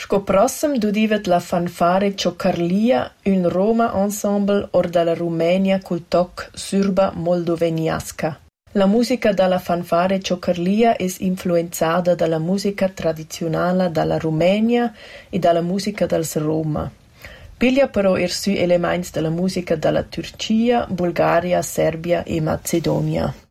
Sco prossem dudivet la fanfare Cioccarlia, un Roma ensemble or dalla Rumenia col toc surba moldoveniasca. La musica dalla fanfare Cioccarlia è influenzata dalla musica tradizionale dalla Rumenia e dalla musica dels Roma. Piglia però elementi della musica dalla Turchia, Bulgaria, Serbia e Macedonia.